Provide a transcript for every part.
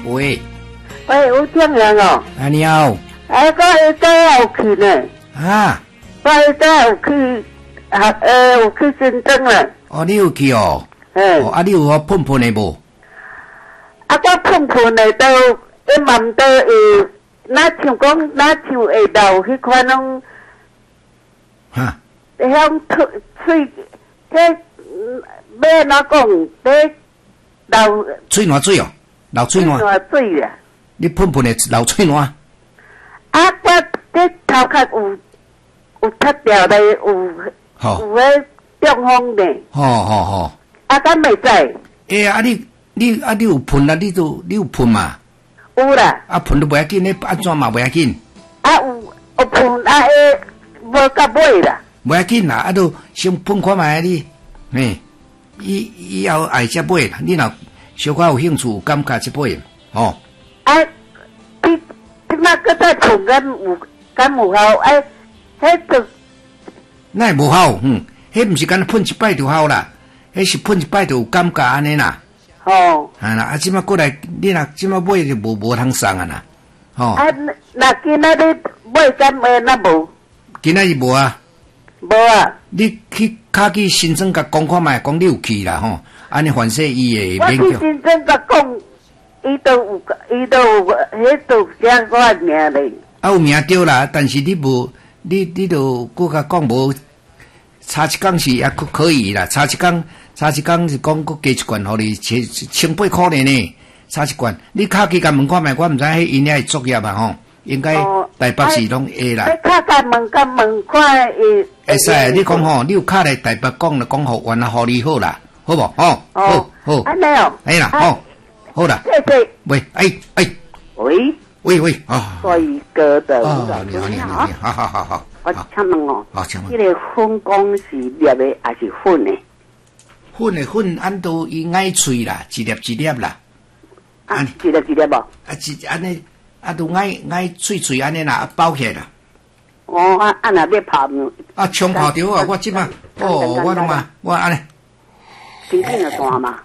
喂， 有听人哦。 你好。 我下早有去呢。 啊。 我下早有去，有去深圳了。 哦，你有去哦。你有好喷喷的无？ 我喷喷的都一万多会，哪像讲会到迄款拢。 哈。 向喙，迄要哪讲？要流嘴暖水哦，流嘴暖。 水啊！ 你喷喷的流嘴暖。 我这头壳有塌掉的，有迄中风的。 好。 敢袂知？ 你有喷啊？你有喷嘛？ 有啦。 喷都袂要紧，你安怎嘛袂要紧？ 有喷无到尾啦。 袂要紧啦，都先喷看卖你，以后爱才买啦。你若小可有兴趣、有感觉才买，哦。 你那个再喷敢有效？迄就那无效，迄毋是干喷一摆就好啦，迄是喷一摆就有感觉安尼啦。啦，即摆过来，你若即摆买就无通送啊啦， 那今仔日买敢会那无？ 今仔日无啊。 无啊！ 你去卡去新庄甲讲看卖，讲你有去啦吼，安尼反正伊会免叫。我去新庄甲讲，伊都有，迄都写我名咧。 有名对啦，但是你无，你都搁甲讲无，差一工是也可以啦，差一工是讲搁加一罐，互你1800块呢，差一罐。你卡去甲问看卖，我毋知迄因遐会作业啊吼。应该台北市拢会啦。 你卡甲问看会使，你讲吼，你有卡来台北讲了，讲互原来互你好啦，好无？好。 安尼哦。 哎啦，好啦。 谢谢。 喂，喂， 帅哥的。 你好，好。 我请问哦。 好，请问。 这个粉讲是粒的还是粉的？ 粉，按都伊爱脆啦，一粒啦。 一粒无？ 安尼。都爱脆安尼啦，包起啦。 若要泡冲泡着啊！我即摆，我拢嘛，我安尼。 身体就大嘛。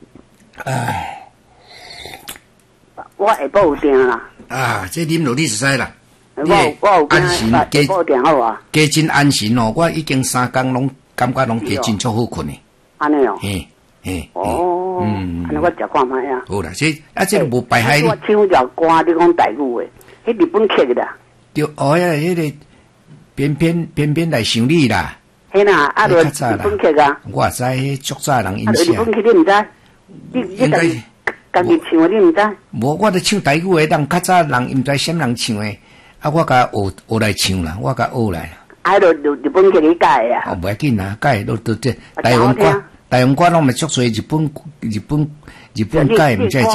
我下晡有订啦。 这啉落你就知啦。 我有安心，下晡订好啊。 加真安心哦！我已经3工拢感觉拢加真足好困的。 安尼哦。安尼我食看卖啊。 好啦，这无败害你。 我唱条歌，你讲台语的，迄日本曲的啦。 对，迄个偏偏来想你啦。 嘿啦，日本曲啊。 我知迄足早人音写。日本曲你毋知？你家己唱的你毋知？ 无，我咧唱台语的，人较早人毋知啥人唱的，我甲学来唱啦，我甲学来啦。 日本曲你改啊？ 袂要紧啦，改都这台湾歌。台湾歌拢咪足侪日本改，唔知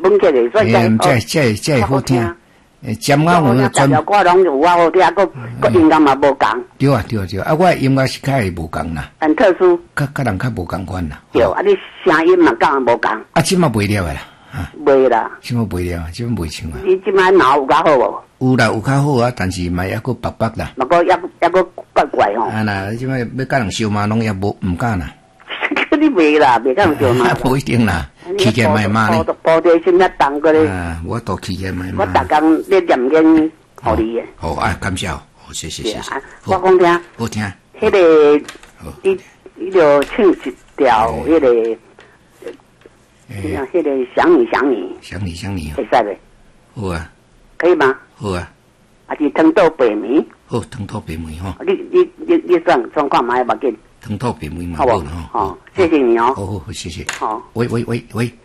这好听。尖仔我专歌拢有我好听，个音乐嘛无共。 对啊，我音乐是较会无共啦。 很特殊。 较人较无共款啦。 对，你声音嘛共无共。 即马袂了啦。 袂啦。 即马袂了，即马袂唱啊。 你即马脑有较好无？ 有啦，有较好啊，但是嘛还佫白白啦。 嘛佫还佫怪怪吼。 啦，即马要甲人烧嘛，拢也毋敢啦。 你袂啦，袂敢做嘛？ 不一定啦，起起卖卖呢。 保地心一重个咧。 我都起起卖卖。 我逐工咧念经，互你诶。 好感谢，好，谢谢。 我讲听。 好听。 迄个，你就唱一条迄个，迄个想你，会使袂？ 好啊。 可以吗？ 好啊。 还是汤豆白米？ 好，汤豆白米吼。 你算看卖要紧。 汤豆白米嘛， 好不？好，谢谢你哦。 好，谢谢。 好。 喂。